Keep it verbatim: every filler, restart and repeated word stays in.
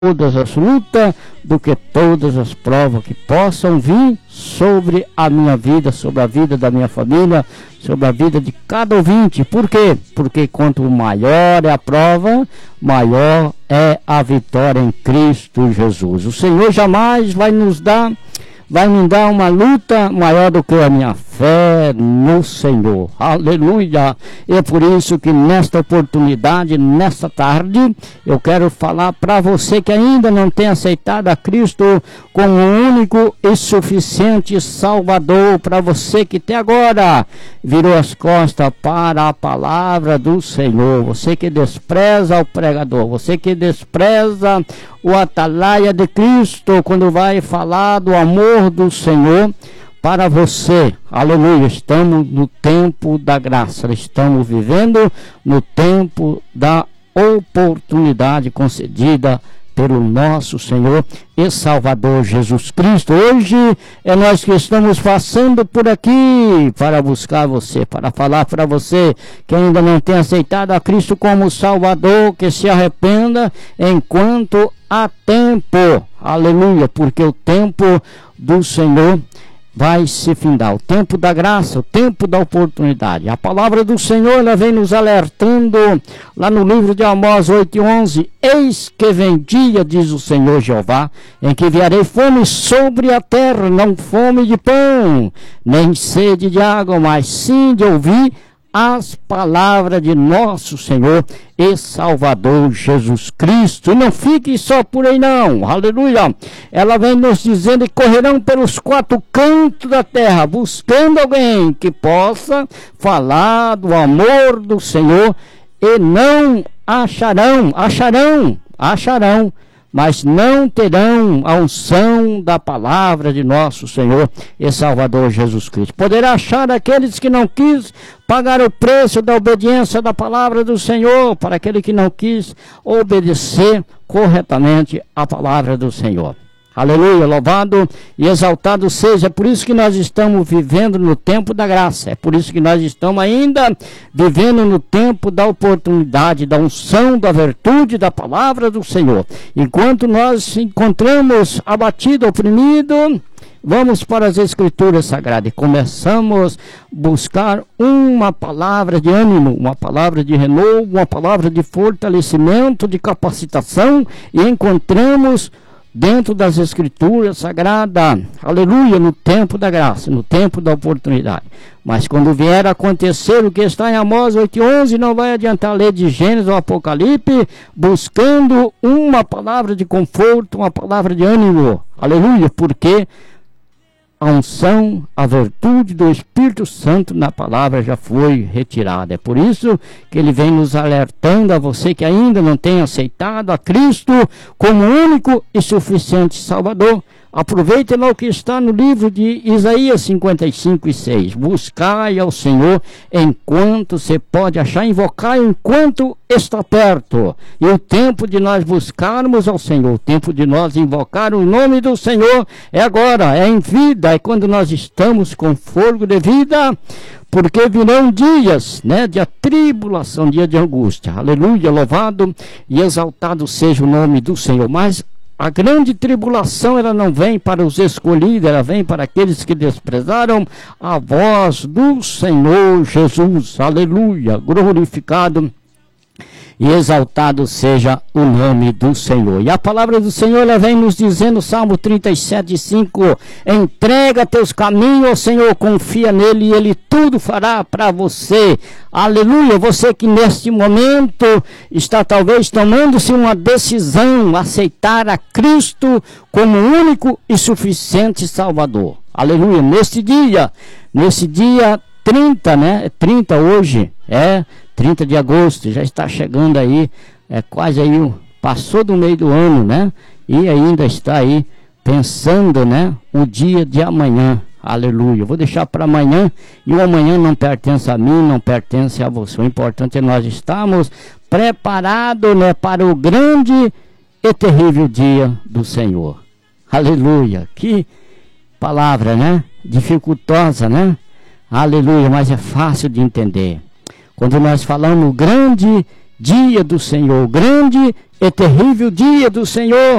todas as lutas, do que todas as provas que possam vir sobre a minha vida, sobre a vida da minha família, sobre a vida de cada ouvinte. Por quê? Porque quanto maior é a prova, maior é a vitória em Cristo Jesus. O Senhor jamais vai nos dar, vai me dar uma luta maior do que a minha fé no Senhor. Aleluia! É por isso que nesta oportunidade, nesta tarde, eu quero falar para você que ainda não tem aceitado a Cristo como o único e suficiente Salvador, para você que até agora virou as costas para a palavra do Senhor, você que despreza o pregador, você que despreza o atalaia de Cristo quando vai falar do amor do Senhor para você. Aleluia, estamos no tempo da graça, estamos vivendo no tempo da oportunidade concedida pelo nosso Senhor e Salvador Jesus Cristo. Hoje é nós que estamos passando por aqui para buscar você, para falar para você que ainda não tem aceitado a Cristo como Salvador, que se arrependa enquanto há tempo. Aleluia, porque o tempo do Senhor vai se findar, o tempo da graça, o tempo da oportunidade. A palavra do Senhor, ela vem nos alertando lá no livro de Amós oito e onze: eis que vem dia, diz o Senhor Jeová, em que enviarei fome sobre a terra, não fome de pão, nem sede de água, mas sim de ouvir as palavras de nosso Senhor e Salvador Jesus Cristo. E não fique só por aí não, aleluia. Ela vem nos dizendo que correrão pelos quatro cantos da terra, buscando alguém que possa falar do amor do Senhor, e não acharão, acharão, acharão, mas não terão a unção da palavra de nosso Senhor e Salvador Jesus Cristo. Poderá achar aqueles que não quis pagar o preço da obediência da palavra do Senhor, para aquele que não quis obedecer corretamente a palavra do Senhor. Aleluia, louvado e exaltado seja. É por isso que nós estamos vivendo no tempo da graça. É por isso que nós estamos ainda vivendo no tempo da oportunidade, da unção, da virtude da palavra do Senhor. Enquanto nós encontramos abatido, oprimido, vamos para as Escrituras Sagradas e começamos a buscar uma palavra de ânimo, uma palavra de renovo, uma palavra de fortalecimento, de capacitação, e encontramos dentro das Escrituras Sagradas, aleluia, no tempo da graça, no tempo da oportunidade. Mas quando vier a acontecer o que está em Amós oito e onze, não vai adiantar ler de Gênesis ou Apocalipse, buscando uma palavra de conforto, uma palavra de ânimo, aleluia, porque a unção, a virtude do Espírito Santo na palavra já foi retirada. É por isso que ele vem nos alertando a você que ainda não tem aceitado a Cristo como único e suficiente Salvador. Aproveite lá o que está no livro de Isaías cinquenta e cinco e seis. Buscai ao Senhor enquanto se pode achar, invocar enquanto está perto. E o tempo de nós buscarmos ao Senhor, o tempo de nós invocar o nome do Senhor é agora, é em vida, é quando nós estamos com fogo de vida, porque virão dias, né, de tribulação, dia de angústia. Aleluia, louvado e exaltado seja o nome do Senhor. Mas a grande tribulação, ela não vem para os escolhidos, ela vem para aqueles que desprezaram a voz do Senhor Jesus. Aleluia, glorificado e exaltado seja o nome do Senhor. E a palavra do Senhor, ela vem nos dizendo, Salmo trinta e sete, cinco: entrega teus caminhos ao Senhor, confia nele e ele tudo fará para você. Aleluia, você que neste momento está talvez tomando-se uma decisão, aceitar a Cristo como único e suficiente Salvador. Aleluia, neste dia, nesse dia trinta, né, trinta hoje, é trinta de agosto, já está chegando aí, é quase aí, passou do meio do ano, né? E ainda está aí pensando, né, o dia de amanhã. Aleluia, vou deixar para amanhã, e o amanhã não pertence a mim, não pertence a você. O importante é nós estarmos preparados, né, para o grande e terrível dia do Senhor. Aleluia, que palavra, né? Dificultosa, né? Aleluia, mas é fácil de entender. Quando nós falamos o grande dia do Senhor, grande e terrível dia do Senhor.